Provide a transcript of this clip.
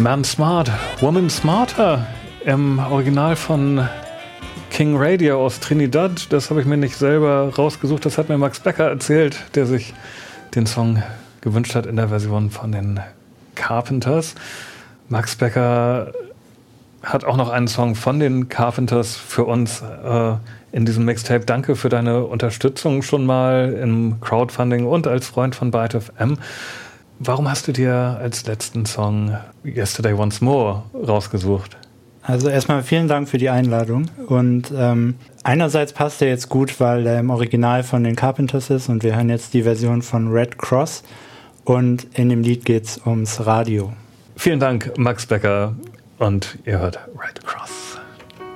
Man Smart, Woman Smarter im Original von King Radio aus Trinidad. Das habe ich mir nicht selber rausgesucht, das hat mir Max Becker erzählt, der sich den Song gewünscht hat in der Version von den Carpenters. Max Becker hat auch noch einen Song von den Carpenters für uns in diesem Mixtape. Danke für deine Unterstützung schon mal im Crowdfunding und als Freund von Byte FM. Warum hast du dir als letzten Song Yesterday Once More rausgesucht? Also erstmal vielen Dank für die Einladung. Und einerseits passt er jetzt gut, weil er im Original von den Carpenters ist und wir hören jetzt die Version von Red Cross und in dem Lied geht's ums Radio. Vielen Dank, Max Becker, und ihr hört Red Cross.